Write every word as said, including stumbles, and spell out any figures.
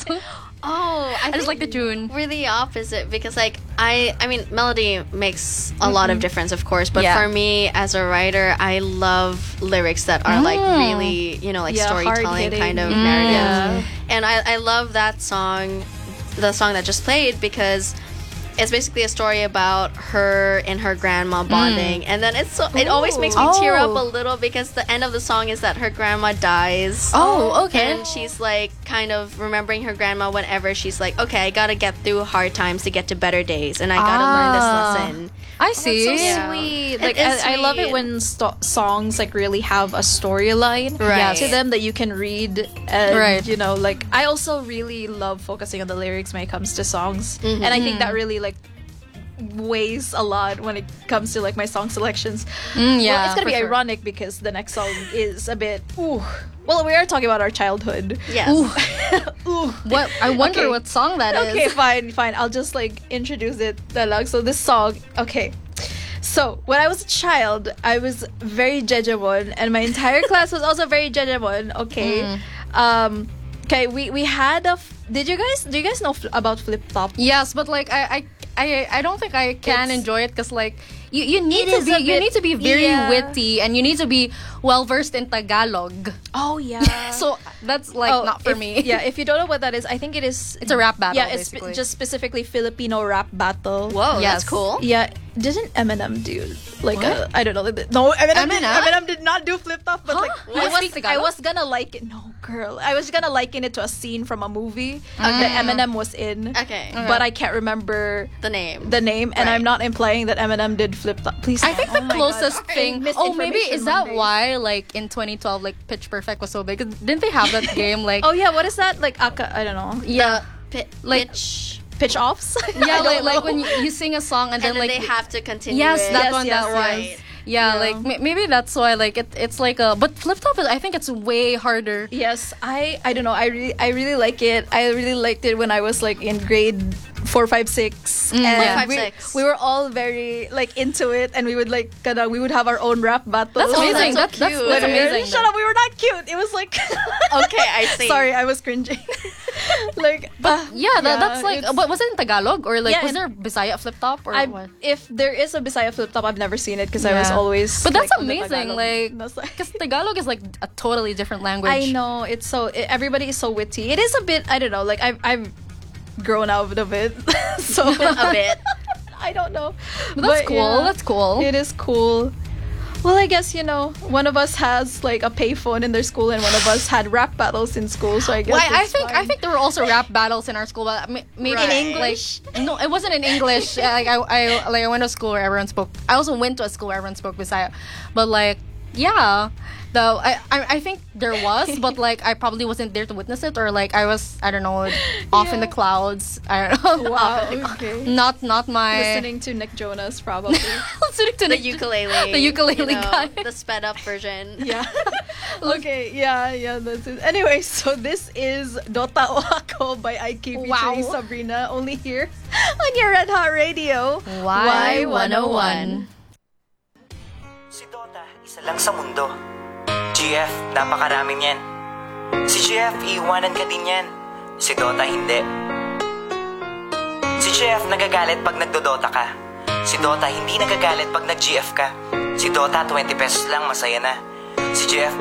Oh, I, I just like the tune. We're the opposite because, like, I, I mean, melody makes a lot of difference, of course. But Yeah. for me, as a writer, I love lyrics that are like really, you know, like Yeah, storytelling hard-hitting. kind of Mm. narrative. Yeah. And I, I love that song, the song that just played, because it's basically a story about her and her grandma bonding, and then it's so, it always makes me tear up a Oh. little because the end of the song is that her grandma dies. Oh, okay. And she's like kind of remembering her grandma whenever she's like, okay, I gotta get through hard times to get to better days, and I gotta learn this Ah. lesson. I see. So Yeah. sweet. It Like is I, I love it sweet. when sto- songs like really have a storyline Right. to them that you can read. And, Right. You know, like I also really love focusing on the lyrics when it comes to songs, Mm-hmm. and I think that really like weighs a lot when it comes to like my song selections. Mm, yeah, well, it's gonna for be sure. ironic because the next song is a bit. Ooh. Well, we are talking about our childhood. Yes. Ooh. What I wonder Okay. what song that is. Okay, fine, fine. I'll just like introduce it. Talag. So this song, okay. So when I was a child, I was very jejemon, and my entire class was also very jejemon. Okay. Mm. Um. Okay. We we had a. F- did you guys? Do you guys know f- about flip top? Yes, but like I I I, I don't think I can It's- enjoy it because like you, you need It to is be a you bit- need to be very yeah. witty, and you need to be well versed in Tagalog. Oh yeah. So that's like Oh, not for if- me. Yeah, if you don't know what that is, I think it is. It's a rap battle, Yeah, it's basically. just specifically Filipino rap battle. Whoa, Yes. that's cool. Yeah, didn't Eminem do like What? uh, I don't know. No, Eminem, Did, Eminem? Eminem did not do flip top, but Huh? like What? I was, Speak Tagalog? I was gonna like it. No, girl, I was gonna liken it to a scene from a movie that Eminem was in. Okay. But I can't remember The name. the name, and Right. I'm not implying that Eminem did flip top. Please, I think oh the my closest God. thing. Hey, Oh, maybe Misinformation is that Monday. why like in twenty twelve like Pitch Perfect was so big? 'Cause didn't they have that game like? Oh yeah, what is that? Like aka, I don't know. yeah, Pi- like- pitch. Pitch offs. yeah, I like don't like know. when you, you sing a song and And then then like they have to continue. yes, it. that Yes, one, yes, that yes. one. Yeah, Yeah. like m- maybe that's why like it, it's like a but flip top is I think it's way harder. Yes, I I don't know. I really I really like it. I really liked it when I was like in grade four, five, six, and Four, five, we, six. we were all very like into it, and we would like kinda, we would have our own rap battles. That's amazing. that's That's so that's, cute. that's amazing. Shut up, we were not cute. It was like Okay, I see. Sorry, I was cringing. Like, but Yeah, that, that's like. it's- But was it in Tagalog or like Yeah, was in- there Bisaya flip top or I, what? if there is a Bisaya flip top, I've never seen it because I was Yeah. always. But that's like, on the amazing, Tagalog. like That's like- because Tagalog is like a totally different language. I know it's so it, everybody is so witty. It is a bit. I don't know. Like I've I've grown out of it, so A bit. I don't know. But that's But, cool. yeah, That's cool. It is cool. Well, I guess you know one of us has like a payphone in their school, and one of us had rap battles in school. So I guess Well, I, I it's think I fine. think there were also rap battles in our school, but ma- maybe Right. In English? Like, no, it wasn't in English. Uh, like I, I like I went to school where everyone spoke. I also went to a school where everyone spoke Bisaya, but like yeah, though I, I I think there was, but like I probably wasn't there to witness it, or like I was I don't know off in the Yeah. clouds. I don't know. Wow. Okay. Not not my Listening to Nick Jonas, probably. listening to The ukulele. The ukulele you know, guy. The sped up version. Yeah. Okay, yeah, yeah, that's it. Anyway, so this is Dota o Ako by Aiki featuring Wow. Sabrina, only here on your Red Hot Radio. Y one oh one. Si Dota, isa lang sa mundo. G F, napakarami niyan. Si G F, iiwanan ka din yan. Si Dota, hindi. Si G F, nagagalit pag nagdodota ka. Si Dota, hindi nagagalit pag nag-G F ka. Si Dota, twenty pesos lang, masaya na. Si G F,